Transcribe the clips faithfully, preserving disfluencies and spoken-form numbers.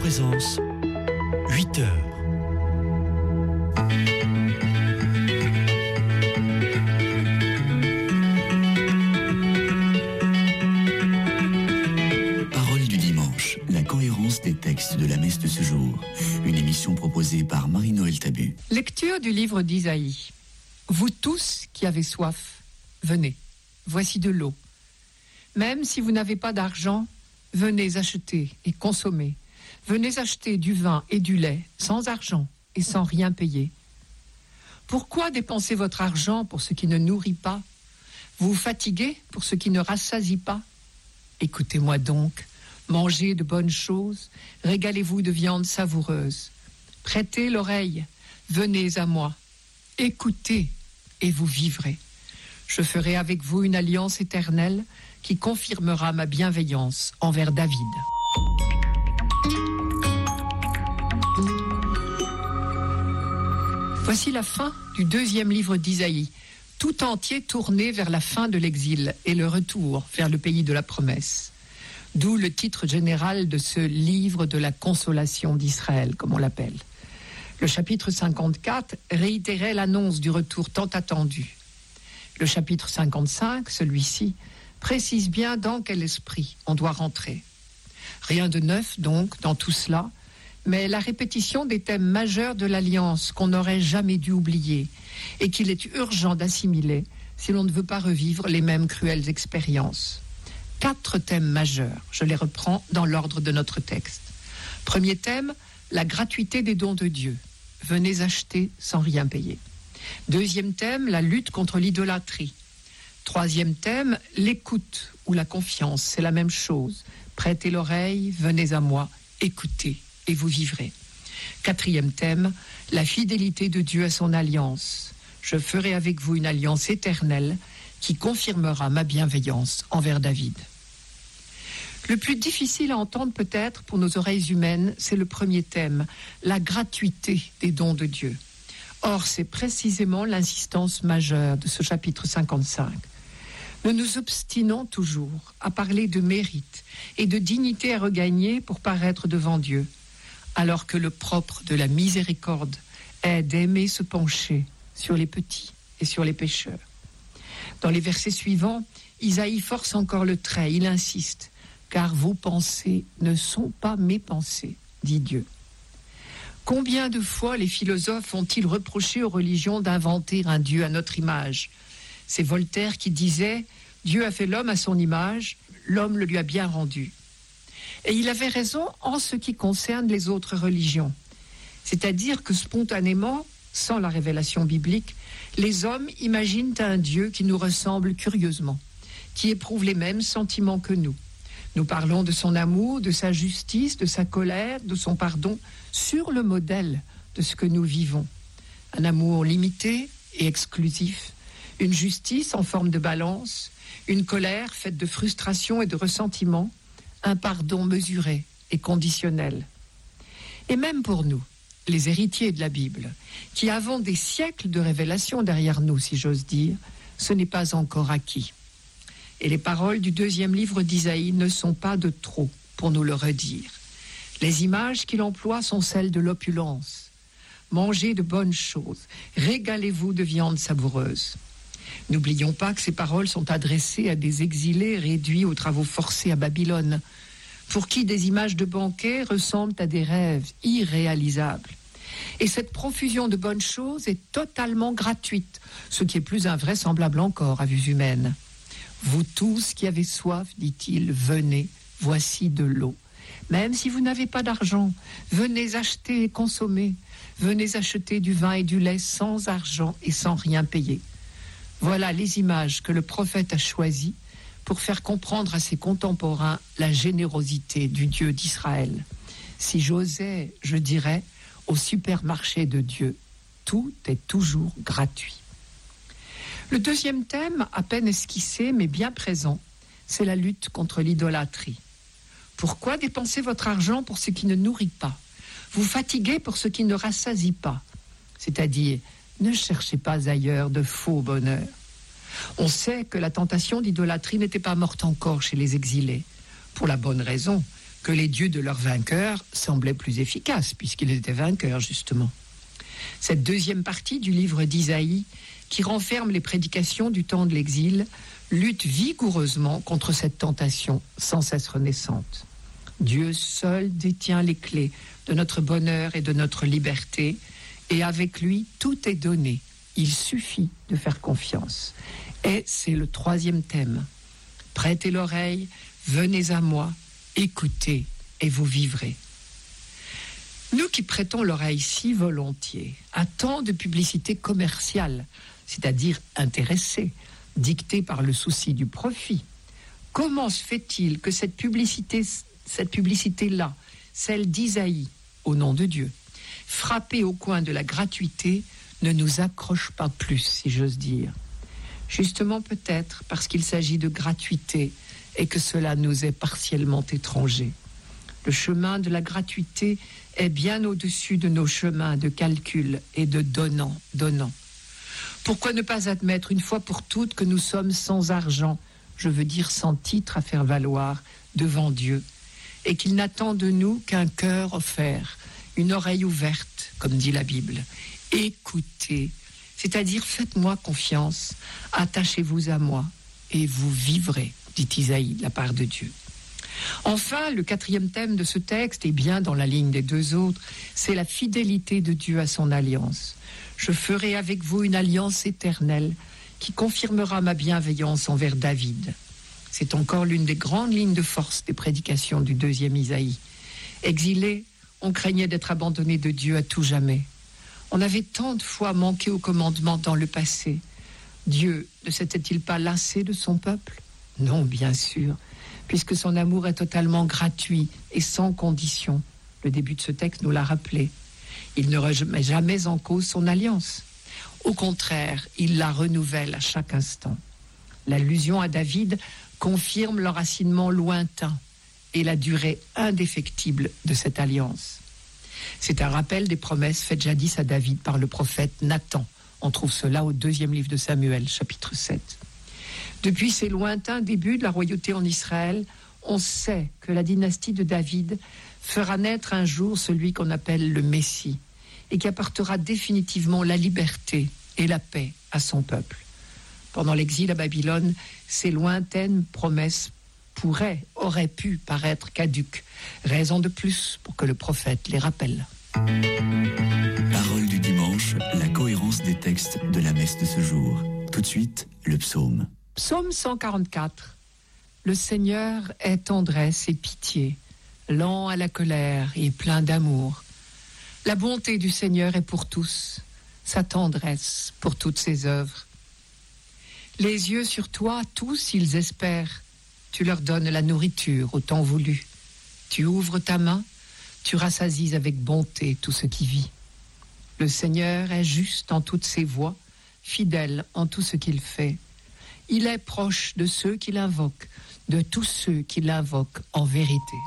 Présence, huit heures. Parole du dimanche, la cohérence des textes de la messe de ce jour. Une émission proposée par Marie-Noël Tabu. Lecture du livre d'Isaïe. Vous tous qui avez soif, venez, voici de l'eau. Même si vous n'avez pas d'argent, venez acheter et consommer. Venez acheter du vin et du lait sans argent et sans rien payer. Pourquoi dépenser votre argent pour ce qui ne nourrit pas? Vous vous fatiguez pour ce qui ne rassasie pas? Écoutez-moi donc, mangez de bonnes choses, régalez-vous de viande savoureuse. Prêtez l'oreille, venez à moi. Écoutez et vous vivrez. Je ferai avec vous une alliance éternelle qui confirmera ma bienveillance envers David. Voici la fin du deuxième livre d'Isaïe, tout entier tourné vers la fin de l'exil et le retour vers le pays de la promesse. D'où le titre général de ce livre de la consolation d'Israël, comme on l'appelle. Le chapitre cinquante-quatre réitérait l'annonce du retour tant attendu. Le chapitre cinquante-cinq, celui-ci, précise bien dans quel esprit on doit rentrer. Rien de neuf donc dans tout cela, mais la répétition des thèmes majeurs de l'Alliance qu'on n'aurait jamais dû oublier et qu'il est urgent d'assimiler si l'on ne veut pas revivre les mêmes cruelles expériences. Quatre thèmes majeurs, je les reprends dans l'ordre de notre texte. Premier thème, la gratuité des dons de Dieu. Venez acheter sans rien payer. Deuxième thème, la lutte contre l'idolâtrie. Troisième thème, l'écoute ou la confiance, c'est la même chose. Prêtez l'oreille, venez à moi, écoutez et vous vivrez. Quatrième thème, la fidélité de Dieu à son alliance. Je ferai avec vous une alliance éternelle qui confirmera ma bienveillance envers David. Le plus difficile à entendre peut-être pour nos oreilles humaines, c'est le premier thème, la gratuité des dons de Dieu. Or, c'est précisément l'insistance majeure de ce chapitre cinquante-cinq. Nous nous obstinons toujours à parler de mérite et de dignité à regagner pour paraître devant Dieu, alors que le propre de la miséricorde est d'aimer se pencher sur les petits et sur les pécheurs. Dans les versets suivants, Isaïe force encore le trait, il insiste, « Car vos pensées ne sont pas mes pensées, dit Dieu. » Combien de fois les philosophes ont-ils reproché aux religions d'inventer un Dieu à notre image? C'est Voltaire qui disait « Dieu a fait l'homme à son image, l'homme le lui a bien rendu. » Et il avait raison en ce qui concerne les autres religions. C'est-à-dire que spontanément, sans la révélation biblique, les hommes imaginent un Dieu qui nous ressemble curieusement, qui éprouve les mêmes sentiments que nous. Nous parlons de son amour, de sa justice, de sa colère, de son pardon, sur le modèle de ce que nous vivons. Un amour limité et exclusif, une justice en forme de balance, une colère faite de frustration et de ressentiment, un pardon mesuré et conditionnel. Et même pour nous, les héritiers de la Bible, qui avons des siècles de révélation derrière nous, si j'ose dire, ce n'est pas encore acquis. Et les paroles du deuxième livre d'Isaïe ne sont pas de trop pour nous le redire. Les images qu'il emploie sont celles de l'opulence. Mangez de bonnes choses, régalez-vous de viande savoureuse. N'oublions pas que ces paroles sont adressées à des exilés réduits aux travaux forcés à Babylone, pour qui des images de banquets ressemblent à des rêves irréalisables. Et cette profusion de bonnes choses est totalement gratuite, ce qui est plus invraisemblable encore à vue humaine. Vous tous qui avez soif, dit-il, venez, voici de l'eau. Même si vous n'avez pas d'argent, venez acheter et consommer. Venez acheter du vin et du lait sans argent et sans rien payer. Voilà les images que le prophète a choisies pour faire comprendre à ses contemporains la générosité du Dieu d'Israël. Si j'osais, je dirais, au supermarché de Dieu, tout est toujours gratuit. Le deuxième thème, à peine esquissé mais bien présent, c'est la lutte contre l'idolâtrie. Pourquoi dépenser votre argent pour ce qui ne nourrit pas? Vous fatiguez pour ce qui ne rassasie pas. C'est-à-dire, ne cherchez pas ailleurs de faux bonheur. On sait que la tentation d'idolâtrie n'était pas morte encore chez les exilés, pour la bonne raison que les dieux de leurs vainqueurs semblaient plus efficaces, puisqu'ils étaient vainqueurs, justement. Cette deuxième partie du livre d'Isaïe, qui renferme les prédications du temps de l'exil, lutte vigoureusement contre cette tentation sans cesse renaissante. Dieu seul détient les clés de notre bonheur et de notre liberté, et avec lui, tout est donné. Il suffit de faire confiance. Et c'est le troisième thème. Prêtez l'oreille, venez à moi, écoutez et vous vivrez. Nous qui prêtons l'oreille si volontiers à tant de publicité commerciale, c'est-à-dire intéressée, dictée par le souci du profit, comment se fait-il que cette publicité, cette publicité-là, celle d'Isaïe, au nom de Dieu, frappée au coin de la gratuité, ne nous accroche pas plus, si j'ose dire? Justement peut-être parce qu'il s'agit de gratuité et que cela nous est partiellement étranger. Le chemin de la gratuité est bien au-dessus de nos chemins de calcul et de donnant, donnant. Pourquoi ne pas admettre une fois pour toutes que nous sommes sans argent, je veux dire sans titre à faire valoir devant Dieu, et qu'il n'attend de nous qu'un cœur offert, une oreille ouverte, comme dit la Bible. Écoutez, c'est-à-dire faites-moi confiance, attachez-vous à moi et vous vivrez, dit Isaïe de la part de Dieu. Enfin, le quatrième thème de ce texte, et bien dans la ligne des deux autres, c'est la fidélité de Dieu à son alliance. Je ferai avec vous une alliance éternelle qui confirmera ma bienveillance envers David. C'est encore l'une des grandes lignes de force des prédications du deuxième Isaïe. Exilés, on craignait d'être abandonné de Dieu à tout jamais. On avait tant de fois manqué au commandement dans le passé. Dieu ne s'était-il pas lassé de son peuple? Non, bien sûr, puisque son amour est totalement gratuit et sans condition. Le début de ce texte nous l'a rappelé. Il ne remet jamais en cause son alliance. Au contraire, il la renouvelle à chaque instant. L'allusion à David confirme l'enracinement lointain et la durée indéfectible de cette alliance. C'est un rappel des promesses faites jadis à David par le prophète Nathan. On trouve cela au deuxième livre de Samuel, chapitre sept. Depuis ces lointains débuts de la royauté en Israël, on sait que la dynastie de David fera naître un jour celui qu'on appelle le Messie et qui apportera définitivement la liberté et la paix à son peuple. Pendant l'exil à Babylone, ces lointaines promesses pourraient, auraient pu paraître caduques. Raison de plus pour que le prophète les rappelle. Parole du dimanche, la cohérence des textes de la messe de ce jour. Tout de suite, le psaume. Psaume cent quarante-quatre. Le Seigneur est tendresse et pitié, lent à la colère et plein d'amour. La bonté du Seigneur est pour tous, sa tendresse pour toutes ses œuvres. Les yeux sur toi, tous ils espèrent. Tu leur donnes la nourriture au temps voulu. Tu ouvres ta main, tu rassasies avec bonté tout ce qui vit. Le Seigneur est juste en toutes ses voies, fidèle en tout ce qu'il fait. Il est proche de ceux qui l'invoquent, de tous ceux qui l'invoquent en vérité.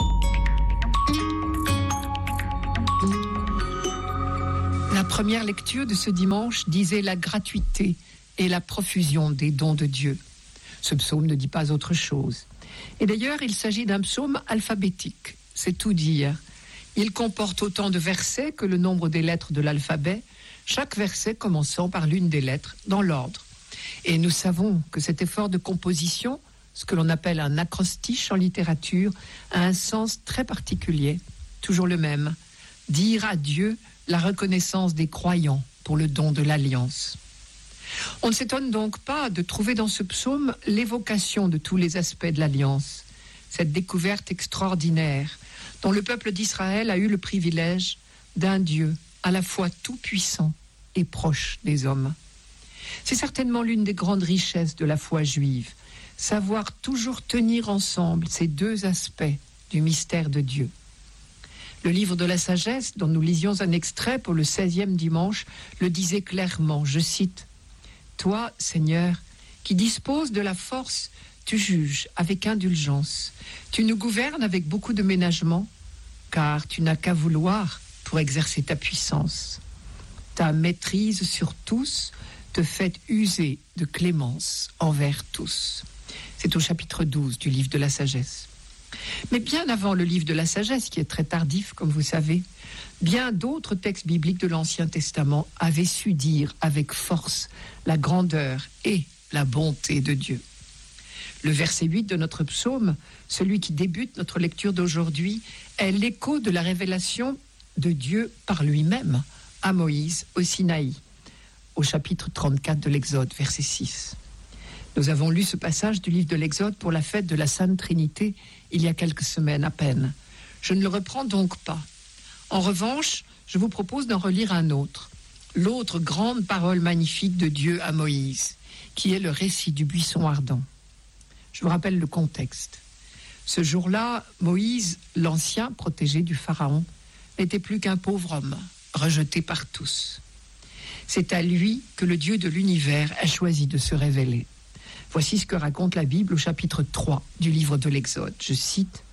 La première lecture de ce dimanche disait la gratuité et la profusion des dons de Dieu. Ce psaume ne dit pas autre chose. Et d'ailleurs, il s'agit d'un psaume alphabétique. C'est tout dire. Il comporte autant de versets que le nombre des lettres de l'alphabet, chaque verset commençant par l'une des lettres dans l'ordre. Et nous savons que cet effort de composition, ce que l'on appelle un acrostiche en littérature, a un sens très particulier, toujours le même, dire à Dieu la reconnaissance des croyants pour le don de l'alliance. On ne s'étonne donc pas de trouver dans ce psaume l'évocation de tous les aspects de l'alliance, cette découverte extraordinaire dont le peuple d'Israël a eu le privilège d'un Dieu à la fois tout-puissant et proche des hommes. C'est certainement l'une des grandes richesses de la foi juive, savoir toujours tenir ensemble ces deux aspects du mystère de Dieu. Le livre de la sagesse, dont nous lisions un extrait pour le seizième dimanche, le disait clairement, je cite, « Toi, Seigneur, qui disposes de la force, tu juges avec indulgence. Tu nous gouvernes avec beaucoup de ménagement, car tu n'as qu'à vouloir pour exercer ta puissance. Ta maîtrise sur tous te fait user de clémence envers tous. » C'est au chapitre douze du livre de la sagesse. Mais bien avant le livre de la sagesse, qui est très tardif, comme vous savez, bien d'autres textes bibliques de l'Ancien Testament avaient su dire avec force la grandeur et la bonté de Dieu. Le verset huit de notre psaume, celui qui débute notre lecture d'aujourd'hui, est l'écho de la révélation de Dieu par lui-même à Moïse au Sinaï, au chapitre trente-quatre de l'Exode, verset six. Nous avons lu ce passage du livre de l'Exode pour la fête de la Sainte Trinité il y a quelques semaines à peine. Je ne le reprends donc pas. En revanche, je vous propose d'en relire un autre, l'autre grande parole magnifique de Dieu à Moïse, qui est le récit du buisson ardent. Je vous rappelle le contexte. Ce jour-là, Moïse, l'ancien protégé du Pharaon, n'était plus qu'un pauvre homme, rejeté par tous. C'est à lui que le Dieu de l'univers a choisi de se révéler. Voici ce que raconte la Bible au chapitre trois du livre de l'Exode. Je cite.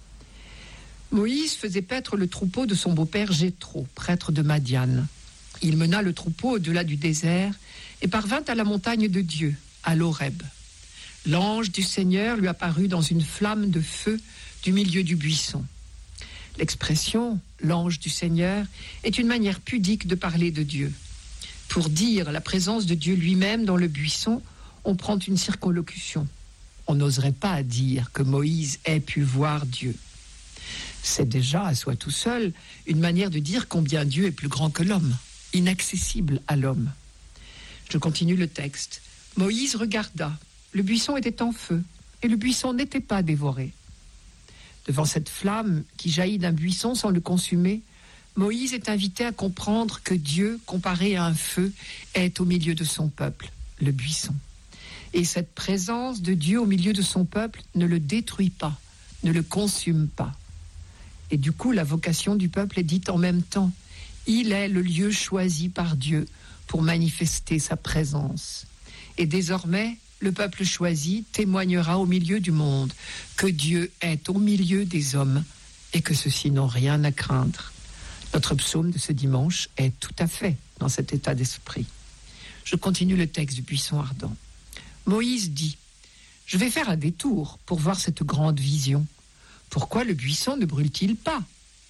« Moïse faisait paître le troupeau de son beau-père Jéthro, prêtre de Madian. Il mena le troupeau au-delà du désert et parvint à la montagne de Dieu, à l'Horeb. L'ange du Seigneur lui apparut dans une flamme de feu du milieu du buisson. L'expression « l'ange du Seigneur » est une manière pudique de parler de Dieu. Pour dire la présence de Dieu lui-même dans le buisson, on prend une circonlocution. On n'oserait pas dire que Moïse ait pu voir Dieu. C'est déjà, à soi tout seul, une manière de dire combien Dieu est plus grand que l'homme, inaccessible à l'homme. Je continue le texte. Moïse regarda. Le buisson était en feu, et le buisson n'était pas dévoré. Devant cette flamme qui jaillit d'un buisson sans le consumer, Moïse est invité à comprendre que Dieu, comparé à un feu, est au milieu de son peuple, le buisson. Et cette présence de Dieu au milieu de son peuple ne le détruit pas, ne le consume pas. Et du coup, la vocation du peuple est dite en même temps. Il est le lieu choisi par Dieu pour manifester sa présence. Et désormais, le peuple choisi témoignera au milieu du monde que Dieu est au milieu des hommes et que ceux-ci n'ont rien à craindre. Notre psaume de ce dimanche est tout à fait dans cet état d'esprit. Je continue le texte du buisson ardent. Moïse dit « Je vais faire un détour pour voir cette grande vision. Pourquoi le buisson ne brûle-t-il pas ?»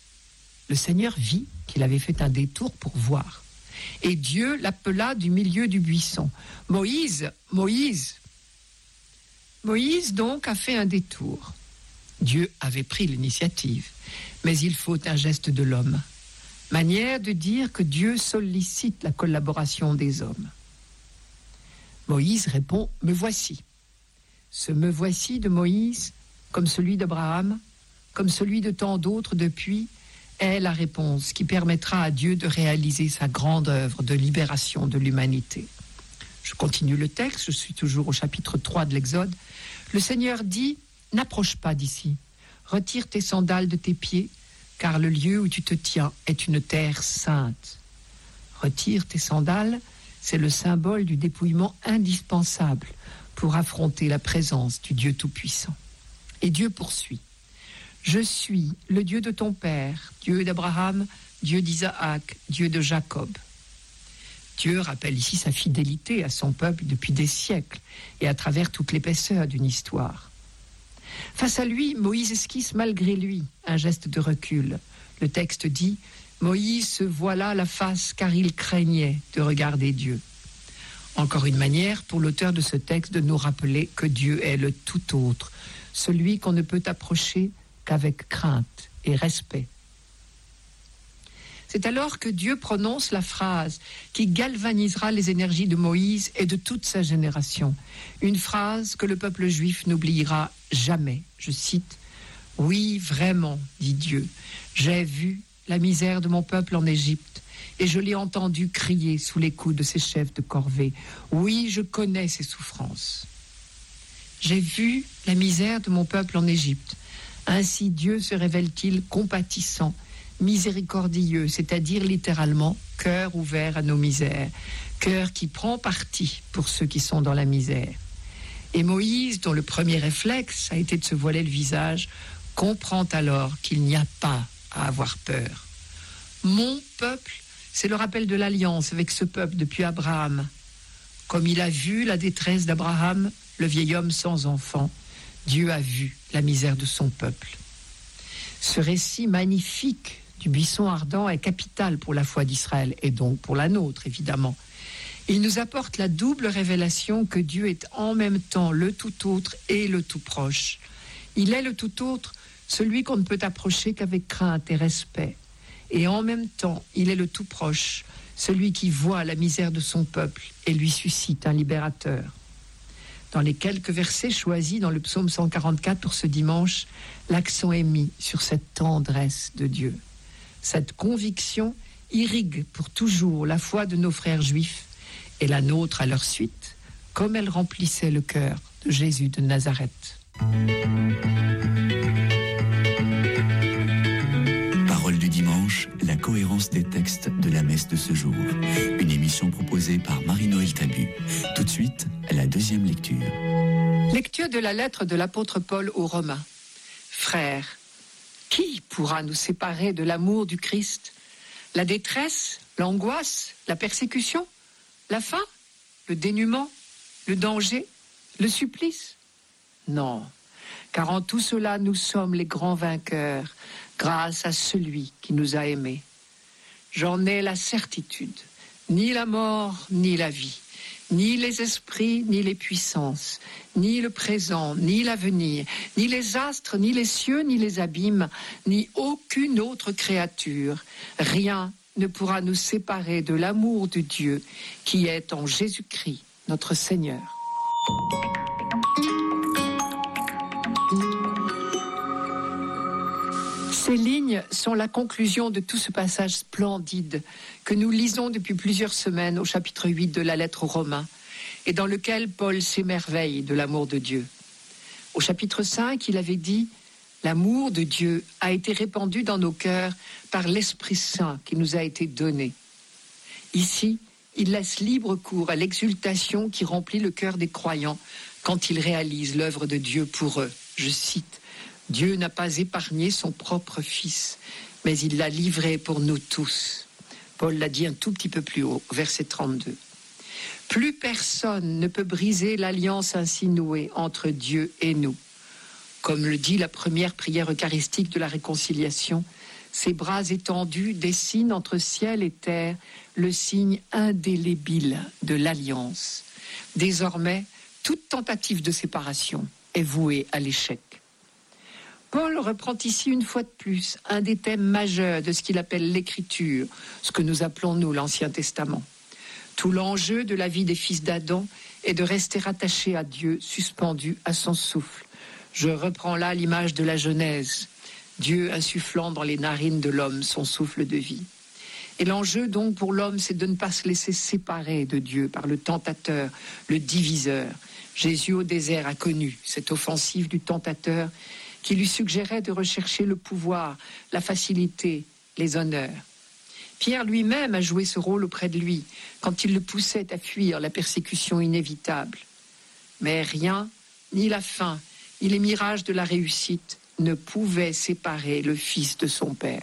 Le Seigneur vit qu'il avait fait un détour pour voir. Et Dieu l'appela du milieu du buisson. « Moïse, Moïse !» Moïse donc a fait un détour. Dieu avait pris l'initiative, mais il faut un geste de l'homme. Manière de dire que Dieu sollicite la collaboration des hommes. Moïse répond « Me voici ». Ce « me voici » de Moïse, comme celui d'Abraham, comme celui de tant d'autres depuis, est la réponse qui permettra à Dieu de réaliser sa grande œuvre de libération de l'humanité. Je continue le texte, je suis toujours au chapitre trois de l'Exode. Le Seigneur dit « N'approche pas d'ici, retire tes sandales de tes pieds, car le lieu où tu te tiens est une terre sainte. » Retire tes sandales, c'est le symbole du dépouillement indispensable pour affronter la présence du Dieu Tout-Puissant. Et Dieu poursuit. « Je suis le Dieu de ton père, Dieu d'Abraham, Dieu d'Isaac, Dieu de Jacob. » Dieu rappelle ici sa fidélité à son peuple depuis des siècles et à travers toute l'épaisseur d'une histoire. Face à lui, Moïse esquisse malgré lui un geste de recul. Le texte dit « Moïse se voila la face car il craignait de regarder Dieu. » Encore une manière pour l'auteur de ce texte de nous rappeler que Dieu est le tout autre, celui qu'on ne peut approcher qu'avec crainte et respect. C'est alors que Dieu prononce la phrase qui galvanisera les énergies de Moïse et de toute sa génération. Une phrase que le peuple juif n'oubliera jamais. Je cite « Oui, vraiment, dit Dieu, j'ai vu la misère de mon peuple en Égypte et je l'ai entendu crier sous les coups de ses chefs de corvée. Oui, je connais ses souffrances. J'ai vu la misère de mon peuple en Égypte. Ainsi Dieu se révèle-t-il compatissant, miséricordieux, c'est-à-dire littéralement cœur ouvert à nos misères, cœur qui prend parti pour ceux qui sont dans la misère. Et Moïse, dont le premier réflexe a été de se voiler le visage, comprend alors qu'il n'y a pas à avoir peur. Mon peuple, c'est le rappel de l'alliance avec ce peuple depuis Abraham. Comme il a vu la détresse d'Abraham, le vieil homme sans enfant, Dieu a vu la misère de son peuple. Ce récit magnifique du buisson ardent est capital pour la foi d'Israël et donc pour la nôtre, évidemment. Il nous apporte la double révélation que Dieu est en même temps le tout autre et le tout proche. Il est le tout autre, celui qu'on ne peut approcher qu'avec crainte et respect. Et en même temps, il est le tout proche, celui qui voit la misère de son peuple et lui suscite un libérateur. Dans les quelques versets choisis dans le psaume cent quarante-quatre pour ce dimanche, l'accent est mis sur cette tendresse de Dieu. Cette conviction irrigue pour toujours la foi de nos frères juifs et la nôtre à leur suite, comme elle remplissait le cœur de Jésus de Nazareth. Parole du dimanche, la cohérence des textes de la messe de ce jour. Une émission proposée par Marie-Noël Tabu. Tout de suite, la deuxième lecture. Lecture de la lettre de l'apôtre Paul aux Romains. Frères, qui pourra nous séparer de l'amour du Christ ? La détresse, l'angoisse, la persécution, la faim, le dénuement, le danger, le supplice ? Non, car en tout cela nous sommes les grands vainqueurs, grâce à celui qui nous a aimés. J'en ai la certitude, ni la mort, ni la vie, ni les esprits, ni les puissances, ni le présent, ni l'avenir, ni les astres, ni les cieux, ni les abîmes, ni aucune autre créature. Rien ne pourra nous séparer de l'amour de Dieu qui est en Jésus-Christ, notre Seigneur. Ces lignes sont la conclusion de tout ce passage splendide que nous lisons depuis plusieurs semaines au chapitre huit de la lettre aux Romains et dans lequel Paul s'émerveille de l'amour de Dieu. Au chapitre cinq, il avait dit « L'amour de Dieu a été répandu dans nos cœurs par l'Esprit Saint qui nous a été donné. » Ici, il laisse libre cours à l'exultation qui remplit le cœur des croyants quand ils réalisent l'œuvre de Dieu pour eux. Je cite « Dieu n'a pas épargné son propre Fils, mais il l'a livré pour nous tous. » Paul l'a dit un tout petit peu plus haut, verset trente-deux. Plus personne ne peut briser l'alliance ainsi nouée entre Dieu et nous. Comme le dit la première prière eucharistique de la réconciliation, ses bras étendus dessinent entre ciel et terre le signe indélébile de l'alliance. Désormais, toute tentative de séparation est vouée à l'échec. Paul reprend ici une fois de plus un des thèmes majeurs de ce qu'il appelle l'écriture, ce que nous appelons nous l'Ancien Testament. Tout l'enjeu de la vie des fils d'Adam est de rester attaché à Dieu, suspendu à son souffle. Je reprends là l'image de la Genèse, Dieu insufflant dans les narines de l'homme son souffle de vie. Et l'enjeu donc pour l'homme, c'est de ne pas se laisser séparer de Dieu par le tentateur, le diviseur. Jésus au désert a connu cette offensive du tentateur qui lui suggérait de rechercher le pouvoir, la facilité, les honneurs. Pierre lui-même a joué ce rôle auprès de lui quand il le poussait à fuir la persécution inévitable. Mais rien, ni la faim, ni les mirages de la réussite ne pouvaient séparer le Fils de son Père.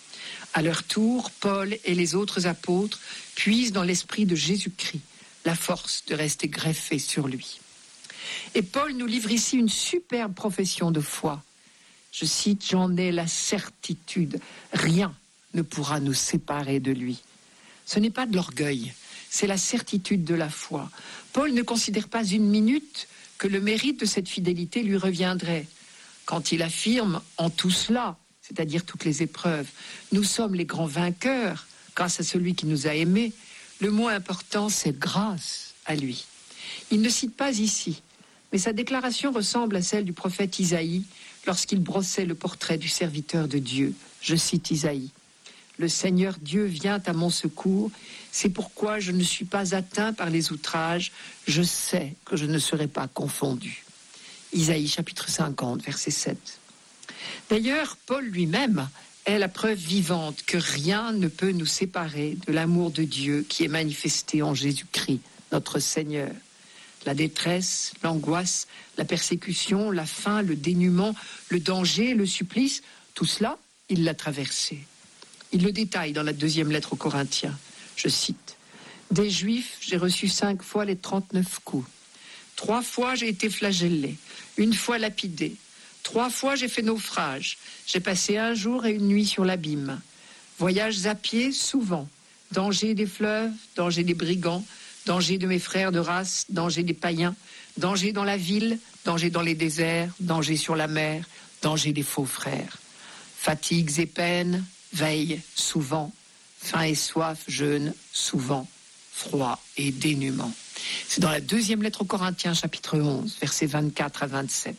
À leur tour, Paul et les autres apôtres puisent dans l'esprit de Jésus-Christ la force de rester greffés sur lui. Et Paul nous livre ici une superbe profession de foi. Je cite, « J'en ai la certitude, rien ne pourra nous séparer de lui. » Ce n'est pas de l'orgueil, c'est la certitude de la foi. Paul ne considère pas une minute que le mérite de cette fidélité lui reviendrait. Quand il affirme en tout cela, c'est-à-dire toutes les épreuves, nous sommes les grands vainqueurs grâce à celui qui nous a aimés, le mot important c'est grâce à lui. Il ne cite pas ici, mais sa déclaration ressemble à celle du prophète Isaïe lorsqu'il brossait le portrait du serviteur de Dieu. Je cite Isaïe. « Le Seigneur Dieu vient à mon secours, c'est pourquoi je ne suis pas atteint par les outrages, je sais que je ne serai pas confondu. » Isaïe chapitre cinquante, verset sept. D'ailleurs, Paul lui-même est la preuve vivante que rien ne peut nous séparer de l'amour de Dieu qui est manifesté en Jésus-Christ, notre Seigneur. La détresse, l'angoisse, la persécution, la faim, le dénuement, le danger, le supplice, tout cela, il l'a traversé. Il le détaille dans la deuxième lettre aux Corinthiens. Je cite, « Des Juifs, j'ai reçu cinq fois les trente-neuf coups. Trois fois, j'ai été flagellé. Une fois lapidé. Trois fois j'ai fait naufrage. J'ai passé un jour et une nuit sur l'abîme. Voyages à pied souvent. Danger des fleuves, danger des brigands, danger de mes frères de race, danger des païens, danger dans la ville, danger dans les déserts, danger sur la mer, danger des faux frères. Fatigues et peines, veille souvent, faim et soif, jeûne souvent, froid et dénuement. C'est dans la deuxième lettre aux Corinthiens, chapitre onze, versets vingt-quatre à vingt-sept.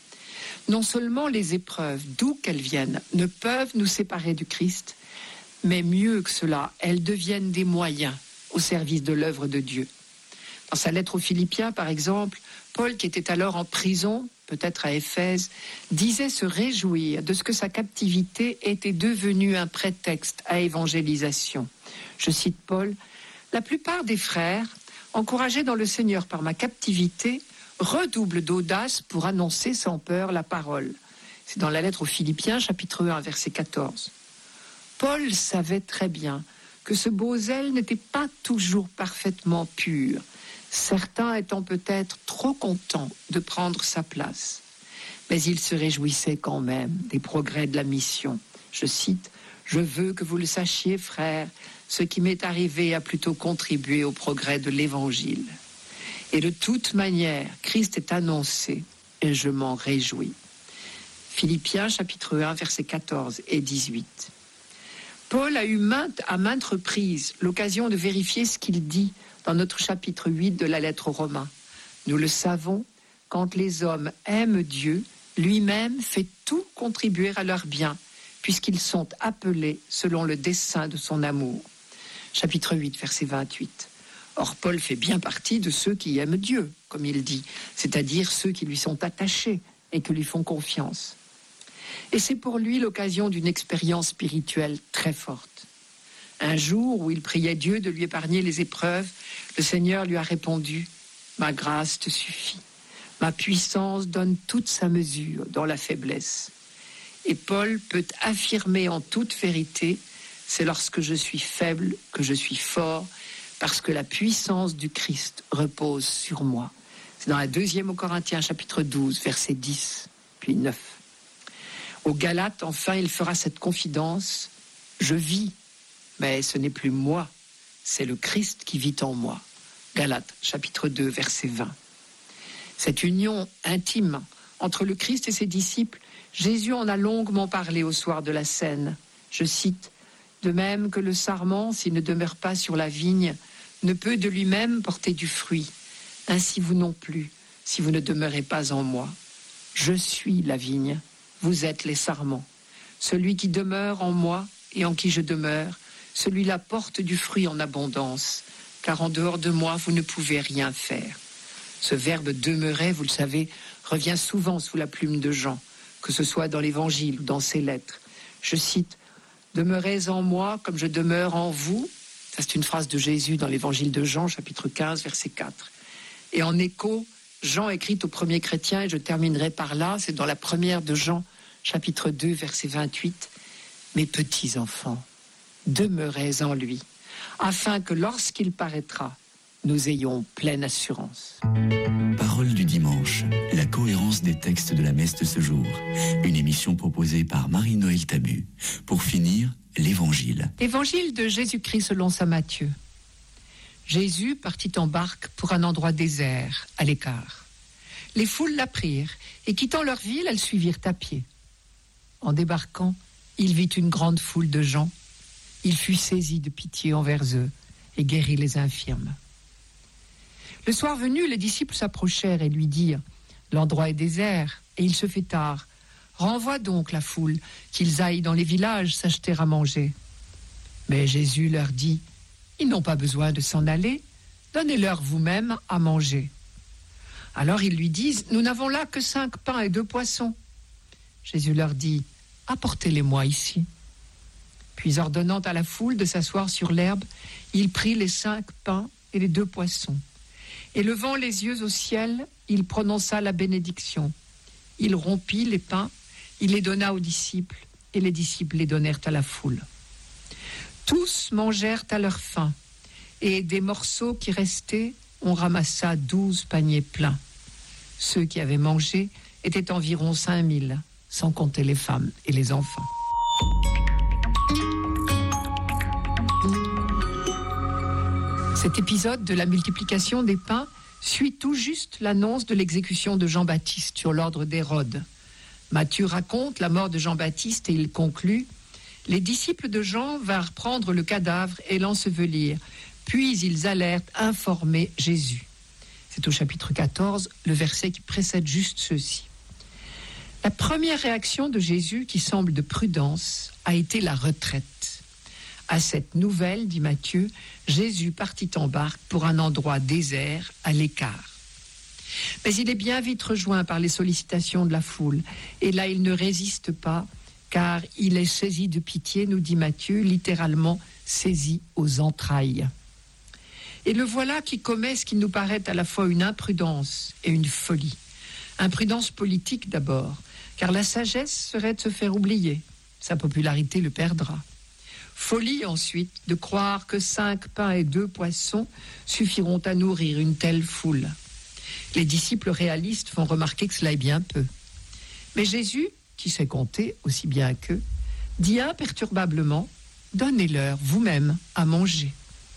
Non seulement les épreuves, d'où qu'elles viennent, ne peuvent nous séparer du Christ, mais mieux que cela, elles deviennent des moyens au service de l'œuvre de Dieu. Dans sa lettre aux Philippiens, par exemple, Paul, qui était alors en prison, peut-être à Éphèse, disait se réjouir de ce que sa captivité était devenue un prétexte à évangélisation. Je cite Paul, « La plupart des frères, encouragés dans le Seigneur par ma captivité, redoublent d'audace pour annoncer sans peur la parole. » C'est dans la lettre aux Philippiens, chapitre un, verset quatorze. Paul savait très bien que ce beau zèle n'était pas toujours parfaitement pur, certains étant peut-être trop contents de prendre sa place. Mais il se réjouissait quand même des progrès de la mission. Je cite, « Je veux que vous le sachiez, frères, ce qui m'est arrivé a plutôt contribué au progrès de l'Évangile. Et de toute manière, Christ est annoncé, et je m'en réjouis. » Philippiens, chapitre un, versets quatorze et dix-huit. Paul a eu maintes, à maintes reprises l'occasion de vérifier ce qu'il dit dans notre chapitre huit de la lettre aux Romains. Nous le savons, quand les hommes aiment Dieu, lui-même fait tout contribuer à leur bien, puisqu'ils sont appelés selon le dessein de son amour. Chapitre huit, verset vingt-huit. Or, Paul fait bien partie de ceux qui aiment Dieu, comme il dit, c'est-à-dire ceux qui lui sont attachés et qui lui font confiance. Et c'est pour lui l'occasion d'une expérience spirituelle très forte. Un jour où il priait Dieu de lui épargner les épreuves, le Seigneur lui a répondu « Ma grâce te suffit. Ma puissance donne toute sa mesure dans la faiblesse. » Et Paul peut affirmer en toute vérité « C'est lorsque je suis faible que je suis fort, parce que la puissance du Christ repose sur moi. » C'est dans la deuxième aux Corinthiens, chapitre douze, versets dix, puis neuf. Aux Galates, enfin, il fera cette confidence « Je vis, mais ce n'est plus moi, c'est le Christ qui vit en moi. » Galates, chapitre deux, verset vingt. Cette union intime entre le Christ et ses disciples, Jésus en a longuement parlé au soir de la Cène. Je cite, « De même que le sarment, s'il ne demeure pas sur la vigne, ne peut de lui-même porter du fruit. Ainsi vous non plus, si vous ne demeurez pas en moi. Je suis la vigne. Vous êtes les sarments. Celui qui demeure en moi et en qui je demeure, celui-là porte du fruit en abondance, car en dehors de moi, vous ne pouvez rien faire. » Ce verbe « demeurer », vous le savez, revient souvent sous la plume de Jean, que ce soit dans l'Évangile ou dans ses lettres. Je cite « Demeurez en moi comme je demeure en vous ». Ça, c'est une phrase de Jésus dans l'Évangile de Jean, chapitre quinze, verset quatre. Et en écho, Jean écrit aux premiers chrétiens, et je terminerai par là, c'est dans la première de Jean, chapitre deux, verset vingt-huit. « Mes petits enfants, demeurez en lui, afin que lorsqu'il paraîtra, nous ayons pleine assurance. » Parole du dimanche, la cohérence des textes de la messe de ce jour. Une émission proposée par Marie-Noël Tabu. Pour finir, l'Évangile. Évangile de Jésus-Christ selon saint Matthieu. Jésus partit en barque pour un endroit désert, à l'écart. Les foules l'apprirent, et quittant leur ville, elles suivirent à pied. En débarquant, il vit une grande foule de gens. Il fut saisi de pitié envers eux et guérit les infirmes. Le soir venu, les disciples s'approchèrent et lui dirent « L'endroit est désert et il se fait tard. Renvoie donc la foule, qu'ils aillent dans les villages s'acheter à manger. » Mais Jésus leur dit « Ils n'ont pas besoin de s'en aller. Donnez-leur vous-même à manger. » Alors ils lui disent « Nous n'avons là que cinq pains et deux poissons. » Jésus leur dit « Apportez-les-moi ici. » Puis ordonnant à la foule de s'asseoir sur l'herbe, il prit les cinq pains et les deux poissons. Et levant les yeux au ciel, il prononça la bénédiction. Il rompit les pains, il les donna aux disciples, et les disciples les donnèrent à la foule. Tous mangèrent à leur faim, et des morceaux qui restaient, on ramassa douze paniers pleins. Ceux qui avaient mangé étaient environ cinq mille, sans compter les femmes et les enfants. Cet épisode de la multiplication des pains suit tout juste l'annonce de l'exécution de Jean-Baptiste sur l'ordre d'Hérode. Matthieu raconte la mort de Jean-Baptiste et il conclut « Les disciples de Jean vinrent prendre le cadavre et l'ensevelir, puis ils allèrent informer Jésus. » C'est au chapitre quatorze, le verset qui précède juste ceci. La première réaction de Jésus, qui semble de prudence, a été la retraite. À cette nouvelle, dit Matthieu, Jésus partit en barque pour un endroit désert, à l'écart. Mais il est bien vite rejoint par les sollicitations de la foule. Et là, il ne résiste pas, car il est saisi de pitié, nous dit Matthieu, littéralement saisi aux entrailles. Et le voilà qui commet ce qui nous paraît à la fois une imprudence et une folie. Imprudence politique d'abord, car la sagesse serait de se faire oublier. Sa popularité le perdra. Folie ensuite de croire que cinq pains et deux poissons suffiront à nourrir une telle foule. Les disciples réalistes font remarquer que cela est bien peu. Mais Jésus, qui sait compter aussi bien qu'eux, dit imperturbablement « Donnez-leur vous-même à manger ».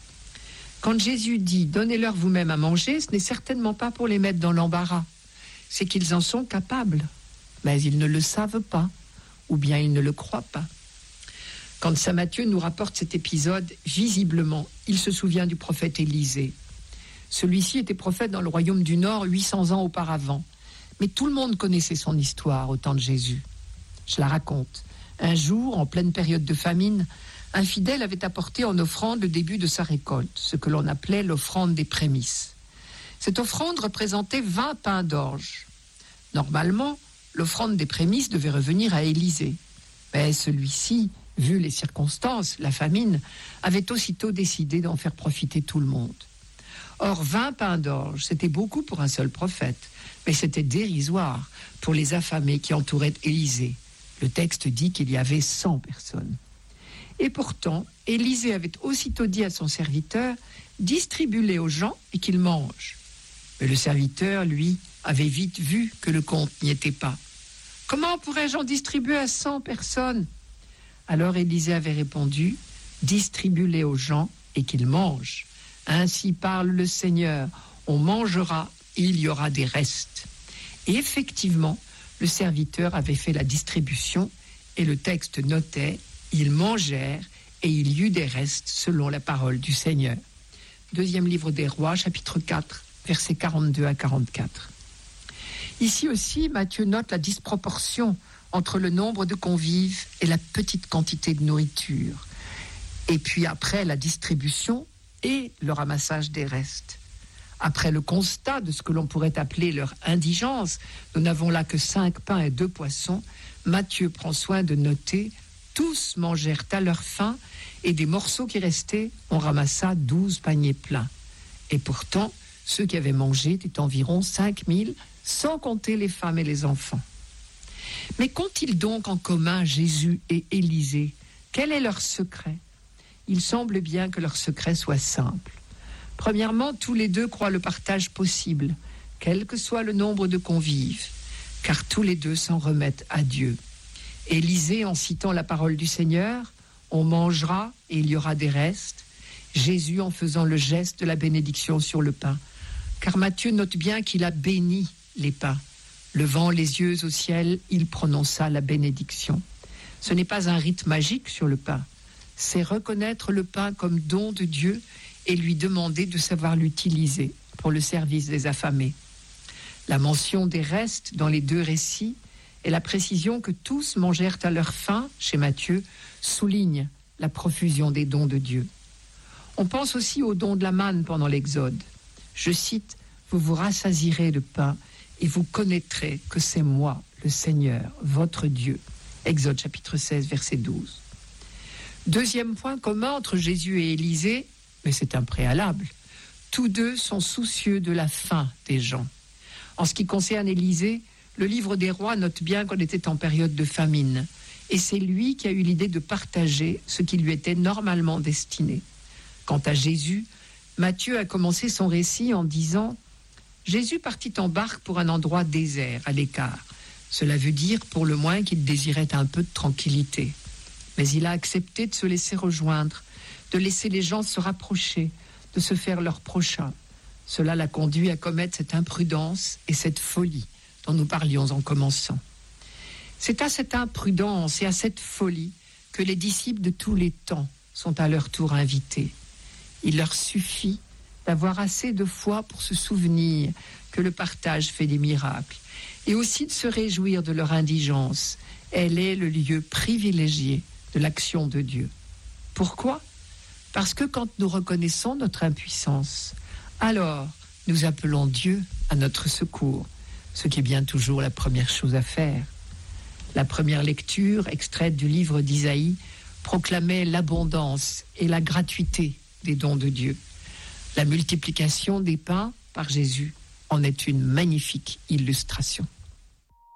Quand Jésus dit « Donnez-leur vous-même à manger », ce n'est certainement pas pour les mettre dans l'embarras. C'est qu'ils en sont capables, mais ils ne le savent pas, ou bien ils ne le croient pas. Quand saint Matthieu nous rapporte cet épisode, visiblement, il se souvient du prophète Élisée. Celui-ci était prophète dans le royaume du Nord huit cents ans auparavant. Mais tout le monde connaissait son histoire au temps de Jésus. Je la raconte. Un jour, en pleine période de famine, un fidèle avait apporté en offrande le début de sa récolte, ce que l'on appelait l'offrande des prémices. Cette offrande représentait vingt pains d'orge. Normalement, l'offrande des prémices devait revenir à Élisée. Mais celui-ci, vu les circonstances, la famine, avait aussitôt décidé d'en faire profiter tout le monde. Or, vingt pains d'orge, c'était beaucoup pour un seul prophète, mais c'était dérisoire pour les affamés qui entouraient Élisée. Le texte dit qu'il y avait cent personnes. Et pourtant, Élisée avait aussitôt dit à son serviteur « Distribue-les aux gens et qu'ils mangent ». Mais le serviteur, lui, avait vite vu que le compte n'y était pas. « Comment pourrais-je en distribuer à cent personnes ?» Alors Élisée avait répondu « Distribue-les aux gens et qu'ils mangent. Ainsi parle le Seigneur, on mangera et il y aura des restes. » Et effectivement, le serviteur avait fait la distribution et le texte notait « Ils mangèrent et il y eut des restes selon la parole du Seigneur. » Deuxième livre des Rois, chapitre quatre, versets quarante-deux à quarante-quatre. Ici aussi, Matthieu note la disproportion entre le nombre de convives et la petite quantité de nourriture. Et puis après la distribution et le ramassage des restes. Après le constat de ce que l'on pourrait appeler leur indigence, nous n'avons là que cinq pains et deux poissons, Matthieu prend soin de noter « Tous mangèrent à leur faim, et des morceaux qui restaient, on ramassa douze paniers pleins. » Et pourtant, ceux qui avaient mangé étaient environ cinq mille, sans compter les femmes et les enfants. Mais qu'ont-ils donc en commun Jésus et Élisée ? Quel est leur secret ? Il semble bien que leur secret soit simple. Premièrement, tous les deux croient le partage possible, quel que soit le nombre de convives, car tous les deux s'en remettent à Dieu. Élisée, en citant la parole du Seigneur, « On mangera et il y aura des restes », Jésus en faisant le geste de la bénédiction sur le pain, car Matthieu note bien qu'il a béni les pains. Levant les yeux au ciel, il prononça la bénédiction. Ce n'est pas un rite magique sur le pain, c'est reconnaître le pain comme don de Dieu et lui demander de savoir l'utiliser pour le service des affamés. La mention des restes dans les deux récits et la précision que tous mangèrent à leur faim, chez Matthieu, soulignent la profusion des dons de Dieu. On pense aussi au don de la manne pendant l'Exode. Je cite, « Vous vous rassasirez de pain et vous connaîtrez que c'est moi, le Seigneur, votre Dieu. » Exode chapitre seize, verset douze. Deuxième point commun entre Jésus et Élisée, mais c'est un préalable. Tous deux sont soucieux de la faim des gens. En ce qui concerne Élisée, le livre des Rois note bien qu'on était en période de famine. Et c'est lui qui a eu l'idée de partager ce qui lui était normalement destiné. Quant à Jésus, Matthieu a commencé son récit en disant « Jésus partit en barque pour un endroit désert, à l'écart. Cela veut dire pour le moins qu'il désirait un peu de tranquillité. Mais il a accepté de se laisser rejoindre, de laisser les gens se rapprocher, de se faire leur prochain. Cela l'a conduit à commettre cette imprudence et cette folie dont nous parlions en commençant. C'est à cette imprudence et à cette folie que les disciples de tous les temps sont à leur tour invités. Il leur suffit d'avoir assez de foi pour se souvenir que le partage fait des miracles et aussi de se réjouir de leur indigence. Elle est le lieu privilégié de l'action de Dieu. Pourquoi ? Parce que quand nous reconnaissons notre impuissance, alors nous appelons Dieu à notre secours, ce qui est bien toujours la première chose à faire. La première lecture, extraite du livre d'Isaïe, proclamait l'abondance et la gratuité des dons de Dieu. La multiplication des pains par Jésus en est une magnifique illustration.